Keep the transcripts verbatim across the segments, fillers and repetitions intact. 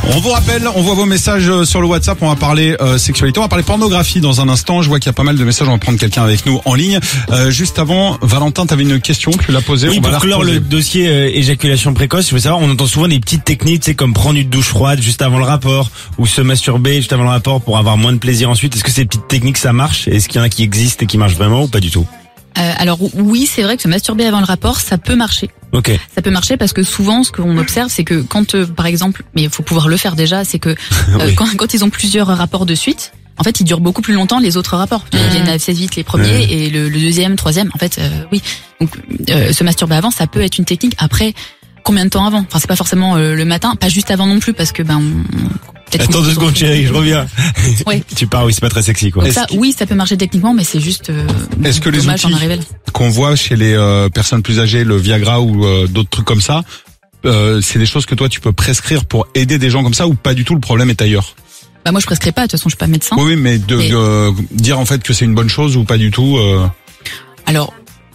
On vous rappelle, on voit vos messages sur le WhatsApp, on va parler euh, sexualité, on va parler pornographie dans un instant. Je vois qu'il y a pas mal de messages, on va prendre quelqu'un avec nous en ligne. Euh, juste avant, Valentin, tu avais une question, tu l'as posée. Oui, on pour va la clore reposer. le dossier euh, éjaculation précoce, je veux savoir, on entend souvent des petites techniques, tu sais, comme prendre une douche froide juste avant le rapport, ou se masturber juste avant le rapport pour avoir moins de plaisir ensuite. Est-ce que ces petites techniques, ça marche? Est-ce qu'il y en a qui existent et qui marchent vraiment ou pas du tout? Euh, alors oui, c'est vrai que se masturber avant le rapport, ça peut marcher. Ok. Ça peut marcher parce que souvent, ce qu'on observe, c'est que quand, euh, par exemple, mais il faut pouvoir le faire déjà, c'est que euh, Oui. quand, quand ils ont plusieurs rapports de suite, en fait, ils durent beaucoup plus longtemps les autres rapports. Ils viennent assez vite les premiers Ouais. et le, le deuxième, troisième. En fait, euh, oui. Donc, euh, se masturber avant, ça peut être une technique. Après, combien de temps avant? Enfin, c'est pas forcément euh, le matin, pas juste avant non plus, parce que ben. On, peut-être Attends deux secondes, chérie, je reviens. Oui. Tu pars, oui, c'est pas très sexy, quoi. Donc ça, oui, ça peut marcher techniquement, mais c'est juste euh, Est-ce que les dommage d'en outils arriver là. qu'on voit chez les euh, personnes plus âgées, le Viagra ou euh, d'autres trucs comme ça, euh, c'est des choses que toi tu peux prescrire pour aider des gens comme ça ou pas du tout, le problème est ailleurs? Bah moi je prescris pas, de toute façon je suis pas médecin. Oui, oui, mais de Mais- euh, dire en fait que c'est une bonne chose ou pas du tout. Euh... Alors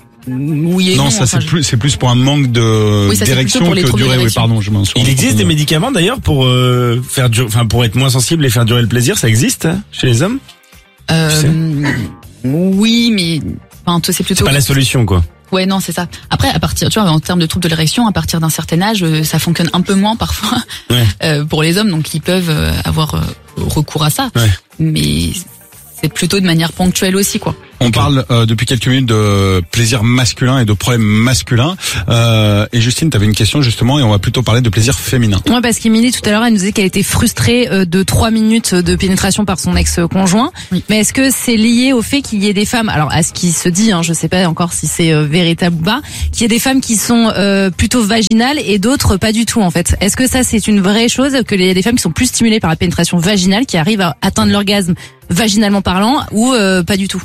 oui et non. Non, ça enfin, c'est je- plus c'est plus pour un manque de Oui, ça, c'est d'érection plutôt pour les que troubles durée. Oui, d'érection. pardon, je m'en souviens. Il existe des médicaments d'ailleurs pour euh, faire dur... enfin pour être moins sensible et faire durer le plaisir, ça existe hein, chez les hommes? Euh, oui, mais enfin, toi, c'est C'est plutôt. pas la solution, quoi. Ouais, non, c'est ça. Après, à partir, tu vois, en termes de troubles de l'érection, à partir d'un certain âge, euh, ça fonctionne un peu moins parfois Ouais. euh, pour les hommes, donc ils peuvent euh, avoir euh, recours à ça. Ouais. Mais c'est plutôt de manière ponctuelle aussi, quoi. On parle euh, depuis quelques minutes de plaisir masculin et de problèmes masculins. Euh, et Justine, tu avais une question justement, et on va plutôt parler de plaisir féminin. Ouais, parce qu'Émilie tout à l'heure elle nous disait qu'elle était frustrée euh, de trois minutes de pénétration par son ex-conjoint. Oui. Mais est-ce que c'est lié au fait qu'il y ait des femmes, alors à ce qui se dit, hein, je sais pas encore si c'est euh, véritable ou pas, qu'il y ait des femmes qui sont euh, plutôt vaginales et d'autres pas du tout en fait. Est-ce que ça c'est une vraie chose, que il y a des femmes qui sont plus stimulées par la pénétration vaginale, qui arrivent à atteindre l'orgasme vaginalement parlant, ou euh, pas du tout?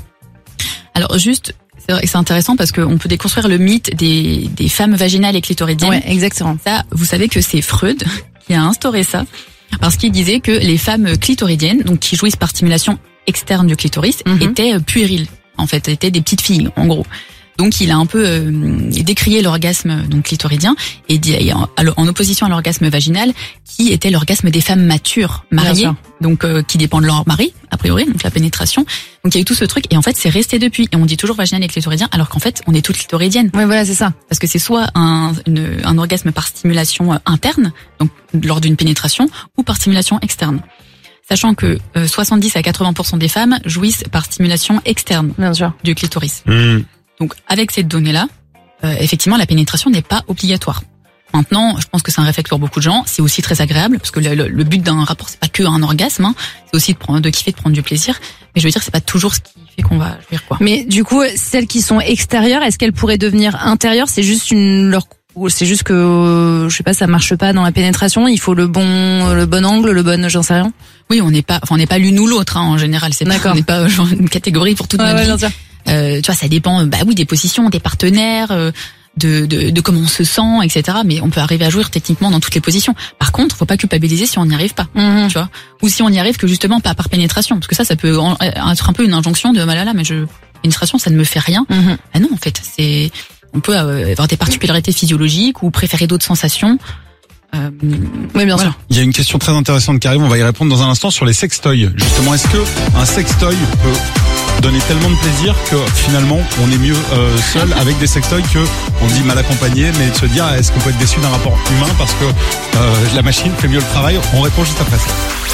Alors juste, c'est vrai que c'est intéressant parce qu'on peut déconstruire le mythe des, des femmes vaginales et clitoridiennes. Ouais, exactement. Ça, vous savez que c'est Freud qui a instauré ça, parce qu'il disait que les femmes clitoridiennes, donc qui jouissent par stimulation externe du clitoris, Mhm. étaient euh, puériles, en fait, étaient des petites filles, en gros. Donc il a un peu euh, décrié l'orgasme donc clitoridien et dit, et en, en opposition à l'orgasme vaginal, qui était l'orgasme des femmes matures, mariées, sûr. donc euh, qui dépendent de leur mari, a priori, donc la pénétration. Donc il y a eu tout ce truc et en fait c'est resté depuis. Et on dit toujours vaginal et clitoridien, alors qu'en fait on est toutes clitoridiennes. Ouais, voilà, c'est ça. Parce que c'est soit un, une, un orgasme par stimulation euh, interne, donc lors d'une pénétration, ou par stimulation externe. Sachant que euh, soixante-dix à quatre-vingts pour cent des femmes jouissent par stimulation externe Bien sûr. du clitoris. Mmh. Donc avec cette donnée-là, euh, effectivement la pénétration n'est pas obligatoire. Maintenant, je pense que c'est un réflexe pour beaucoup de gens. C'est aussi très agréable parce que le, le, le but d'un rapport, c'est pas que un orgasme, hein. C'est aussi de prendre, de kiffer, de prendre du plaisir. Mais je veux dire, c'est pas toujours ce qui fait qu'on va jouir, quoi. Mais du coup, celles qui sont extérieures, est-ce qu'elles pourraient devenir intérieures? C'est juste une leur ou c'est juste que euh, je sais pas, ça marche pas dans la pénétration, il faut le bon le bon angle, le bon, j'en sais rien. Oui, on n'est pas, enfin, on n'est pas l'une ou l'autre, hein, en général. C'est pas, D'accord. on n'est pas genre une catégorie pour toute Ouais, notre ouais, vie. bien sûr. Euh, tu vois, ça dépend, bah oui, des positions, des partenaires, euh, de, de, de comment on se sent, et cetera. Mais on peut arriver à jouir techniquement dans toutes les positions. Par contre, faut pas culpabiliser si on n'y arrive pas, Mhm. tu vois, ou si on n'y arrive que justement pas par pénétration, parce que ça, ça peut en- être un peu une injonction de malala, mais je pénétration, ça ne me fait rien. Mhm. Ah non, en fait, c'est, on peut euh, avoir des particularités physiologiques ou préférer d'autres sensations. Euh, Oui, bien voilà. sûr. Il y a une question très intéressante qui arrive, on va y répondre dans un instant sur les sextoys. Justement, est-ce que un sextoy peut donner tellement de plaisir que finalement on est mieux euh, seul avec des sextoys que on dit mal accompagné, mais de se dire est-ce qu'on peut être déçu d'un rapport humain parce que euh, la machine fait mieux le travail? On répond juste après ça.